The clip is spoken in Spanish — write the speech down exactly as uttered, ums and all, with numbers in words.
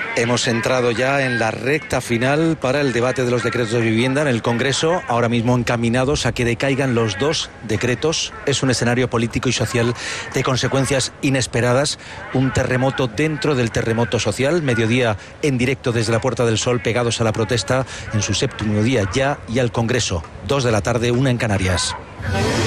Hemos entrado ya en la recta final para el debate de los decretos de vivienda en el Congreso, ahora mismo encaminados a que decaigan los dos decretos. Es un escenario político y social de consecuencias inesperadas, un terremoto dentro del terremoto social. Mediodía en directo desde la Puerta del Sol, pegados a la protesta en su séptimo día ya, y al Congreso. Dos de la tarde, una en Canarias.